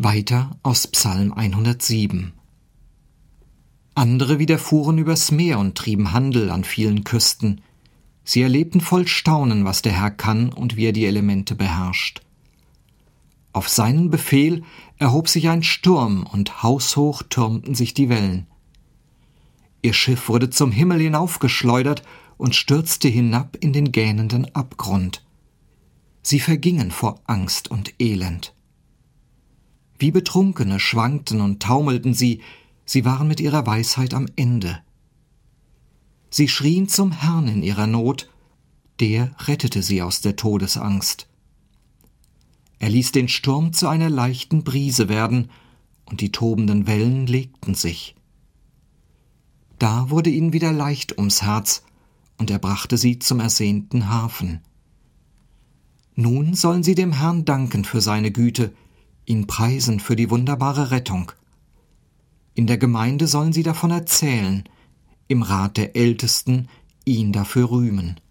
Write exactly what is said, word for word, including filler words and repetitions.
Weiter aus Psalm hundertsieben. Andere wieder fuhren übers Meer und trieben Handel an vielen Küsten. Sie erlebten voll Staunen, was der Herr kann und wie er die Elemente beherrscht. Auf seinen Befehl erhob sich ein Sturm und haushoch türmten sich die Wellen. Ihr Schiff wurde zum Himmel hinaufgeschleudert und stürzte hinab in den gähnenden Abgrund. Sie vergingen vor Angst und Elend. Wie Betrunkene schwankten und taumelten sie, sie waren mit ihrer Weisheit am Ende. Sie schrien zum Herrn in ihrer Not, der rettete sie aus der Todesangst. Er ließ den Sturm zu einer leichten Brise werden, und die tobenden Wellen legten sich. Da wurde ihnen wieder leicht ums Herz, und er brachte sie zum ersehnten Hafen. Nun sollen sie dem Herrn danken für seine Güte, ihn preisen für die wunderbare Rettung. In der Gemeinde sollen sie davon erzählen, im Rat der Ältesten ihn dafür rühmen.